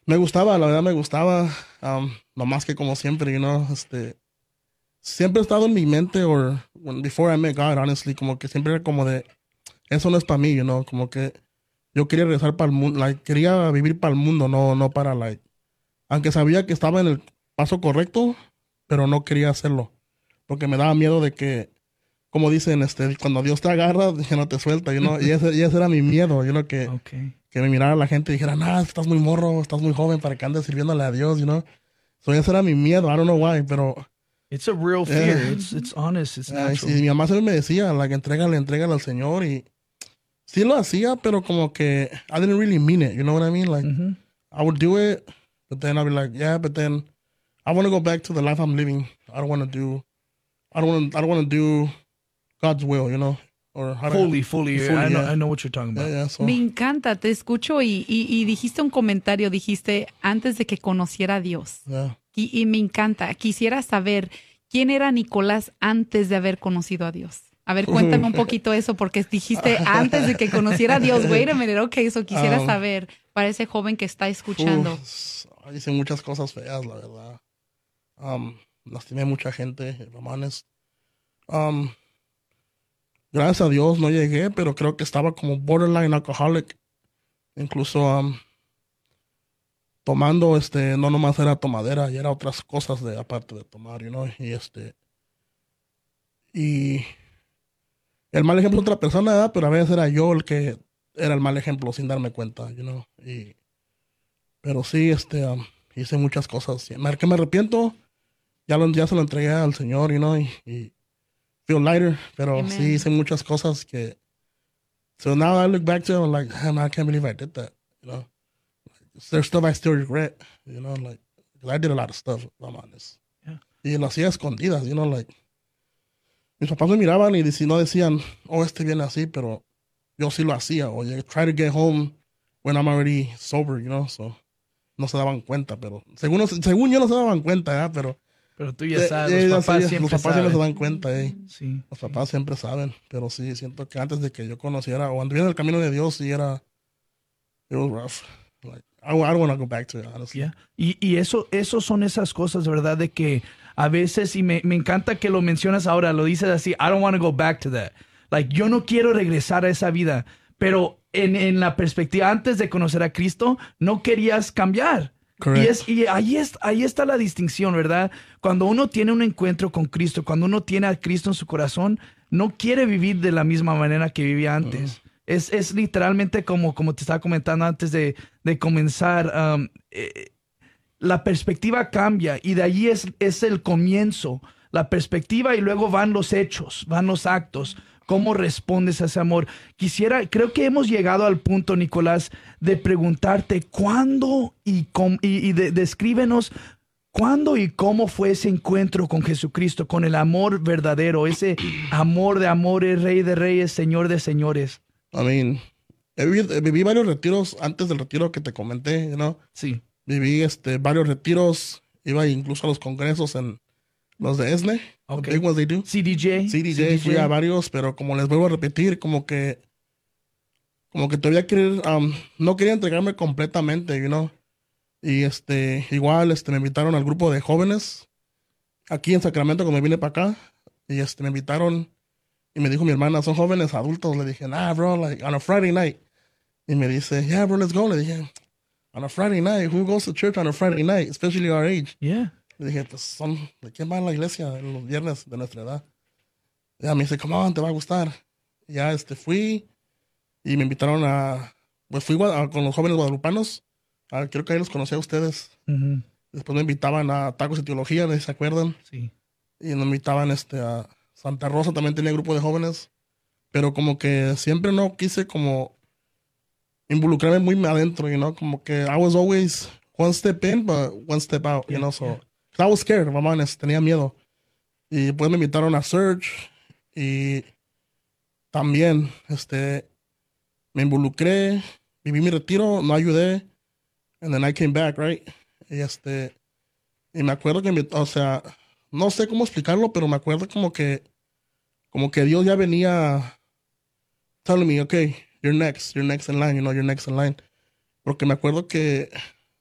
Me gustaba, la verdad me gustaba. No más que como siempre, siempre ha estado en mi mente, before I met God, honestly, como que siempre era como de, eso no es para mí, como que yo quería regresar para el mundo, quería vivir para el mundo, no para, aunque sabía que estaba en el paso correcto, pero no quería hacerlo, porque me daba miedo de que, como dicen, cuando Dios te agarra, que no te suelta, y ese era mi miedo, Okay. que me mirara la gente y dijera, nah, estás muy morro, estás muy joven para que andes sirviéndole a Dios, So, ese era mi miedo, I don't know why, pero It's a real eh, fear. It's honest. It's sí, natural. mi mamá siempre me decía, entrégale al Señor, y sí lo hacía, pero como que I didn't really mean it, you know what I mean? Like, Hmm. I would do it, but then I'd be like, yeah, but then I want to go back to the life I'm living. I don't want to do God's will, or how to, Fully. fully, yeah, I know what you're talking yeah, about. yeah, Me so, encanta, te escucho y dijiste un comentario, dijiste antes de que conociera a Dios. yeah. Y me encanta, quisiera saber quién era Nicolás antes de haber conocido a Dios. A ver, cuéntame un poquito eso, porque dijiste antes de que conociera a Dios. Wait a minute, ok, eso quisiera um, saber para ese joven que está escuchando. Hice muchas cosas feas, la verdad. Lastimé mucha gente, romanes. Um, Gracias a Dios no llegué, pero creo que estaba como borderline alcoholic. Incluso tomando, no nomás era tomadera, y era otras cosas de aparte de tomar, y el mal ejemplo de otra persona, ¿verdad? Pero a veces era yo el que era el mal ejemplo sin darme cuenta, pero sí, hice muchas cosas. Que me arrepiento, ya se lo entregué al Señor, y feel lighter, pero sí Amen. hice muchas cosas que, so now I look back to it, I'm like, damn, I can't believe I did that, you know. There's stuff I still regret, like, 'cause I did a lot of stuff, if I'm honest. Yeah. Y lo hacía a escondidas, like, mis papás me miraban y no decían, oh, viene así, pero yo sí lo hacía, o try to get home when I'm already sober, so no se daban cuenta, pero según yo no se daban cuenta, pero Pero tú ya sabes, los ya papás sabía, los siempre papás siempre se saben. dan cuenta, Sí, los sí. papás siempre saben, pero sí, siento que antes de que yo conociera o anduviera en el camino de Dios, sí it was rough. Like, I don't want to go back to it, honestly. Yeah. Y eso son esas cosas, ¿verdad? De que a veces, y me encanta que lo mencionas ahora, lo dices así, I don't want to go back to that. Like, yo no quiero regresar a esa vida, pero en la perspectiva, antes de conocer a Cristo, no querías cambiar. Correct. Y ahí está la distinción, ¿verdad? Cuando uno tiene un encuentro con Cristo, cuando uno tiene a Cristo en su corazón, no quiere vivir de la misma manera que vivía antes. Es literalmente como te estaba comentando antes de comenzar, la perspectiva cambia y de allí es el comienzo, la perspectiva y luego van los hechos, van los actos, cómo respondes a ese amor. Creo que hemos llegado al punto, Nicolás, de preguntarte cuándo descríbenos cuándo y cómo fue ese encuentro con Jesucristo, con el amor verdadero, ese amor de amores, Rey de Reyes, Señor de Señores. I mean, viví varios retiros antes del retiro que te comenté, Sí, Viví varios retiros, iba incluso a los congresos en los de ESNE, the ok. big ones they do. CDJ, fui a varios, pero como les vuelvo a repetir, como que todavía no quería entregarme completamente, Y igual me invitaron al grupo de jóvenes aquí en Sacramento cuando vine para acá. Y me invitaron y me dijo mi hermana, son jóvenes adultos. Le dije, nah, bro, like on a Friday night. Y me dice, yeah, bro, let's go. Le dije, on a Friday night, who goes to church on a Friday night, especially our age? yeah. Le dije, pues ¿de quién va a la iglesia en los viernes de nuestra edad? Ya me dice, come on, te va a gustar. Y ya fui y me invitaron pues fui con los jóvenes guadalupanos. Creo que ahí los conocí a ustedes. Ujú, Después me invitaban a Tacos y Teología, ¿no se acuerdan? sí. Y nos invitaban a Santa Rosa, también tenía grupo de jóvenes. Pero como que siempre no quise como involucrarme muy adentro, como que I was always one step in, but one step out, Yeah, yeah. so I was scared, if I'm honest, tenía miedo. Y después me invitaron a Search y también, me involucré, viví mi retiro, no ayudé, and then I came back, right? Y y me acuerdo que, o sea, no sé cómo explicarlo, pero me acuerdo como que Dios ya venía telling me, okay, you're next in line, you're next in line. Porque me acuerdo que